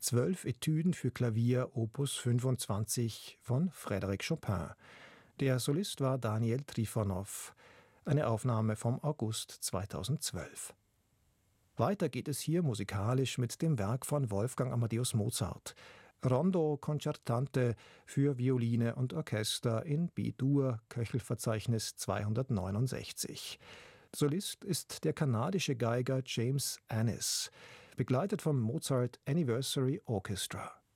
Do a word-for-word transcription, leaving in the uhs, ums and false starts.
zwölf Etüden für Klavier Opus fünfundzwanzig von Frédéric Chopin. Der Solist war Daniel Trifonow. Eine Aufnahme vom August zweitausendzwölf. Weiter geht es hier musikalisch mit dem Werk von Wolfgang Amadeus Mozart. Rondo Concertante für Violine und Orchester in B-Dur, Köchelverzeichnis zweihundertneunundsechzig. Solist ist der kanadische Geiger James Annis, begleitet vom Mozart Anniversary Orchestra.